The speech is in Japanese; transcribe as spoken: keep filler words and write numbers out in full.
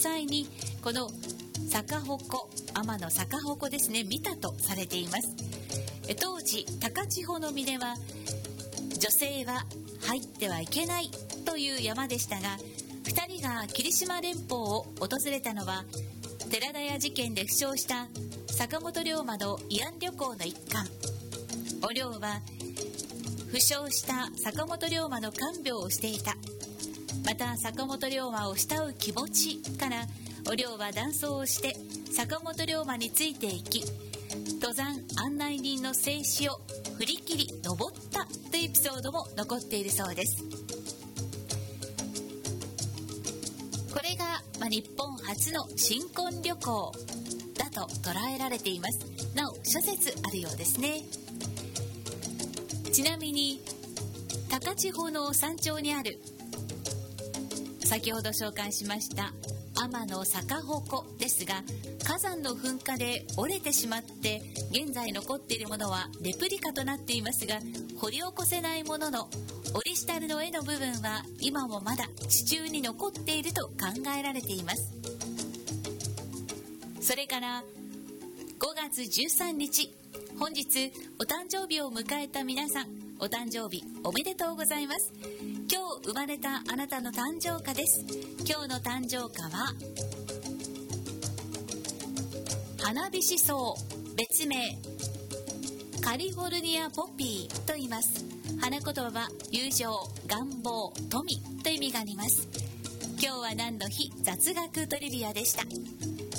際にこの逆鉾、天の逆鉾ですね、見たとされています。当時高千穂の峰は女性は入ってはいけないという山でしたが、ふたりが霧島連峰を訪れたのは寺田屋事件で負傷した坂本龍馬の慰安旅行の一環。お龍は負傷した坂本龍馬の看病をしていた。また坂本龍馬を慕う気持ちからお龍は断層をして坂本龍馬についていき、登山案内人の静止を振り切り登ったというエピソードも残っているそうです。これが、まあ、日本初の新婚旅行だと捉えられています。なお諸説あるようですね。ちなみに高千穂の山頂にある先ほど紹介しました天の逆鉾ですが、火山の噴火で折れてしまって現在残っているものはレプリカとなっていますが、掘り起こせないもののオリジナルの絵の部分は今もまだ地中に残っていると考えられています。それからごがつじゅうさんにち、本日お誕生日を迎えた皆さん、お誕生日おめでとうございます。今日生まれたあなたの誕生花です。今日の誕生花は花火しそう、別名カリフォルニアポピーと言います。花言葉は友情、願望、富という意味があります。今日は何の日？雑学トリビアでした。